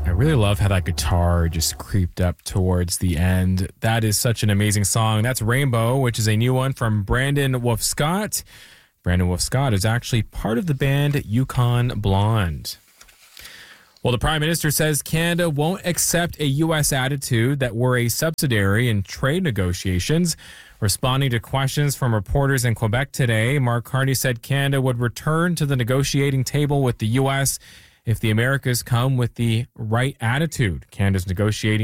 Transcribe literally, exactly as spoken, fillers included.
I really love how that guitar just creeped up towards the end. That is such an amazing song. That's Rainbow, which is a new one from Brandon Wolf Scott. Brandon Wolf Scott is actually part of the band Yukon Blonde. Well, the Prime Minister says Canada won't accept a U S attitude that we're a subsidiary in trade negotiations. Responding to questions from reporters in Quebec today, Mark Carney said Canada would return to the negotiating table with the U S if the Americas come with the right attitude. Canada's negotiating